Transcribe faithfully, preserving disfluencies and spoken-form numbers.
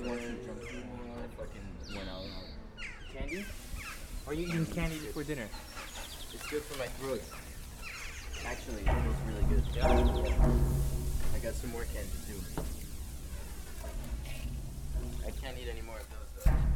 watching junk food. I fucking went out. Candy? Or are you eating candy before dinner? It's good for my throat. Actually, it feels really good. Yeah. I got some more candy too. I can't eat any more of those though.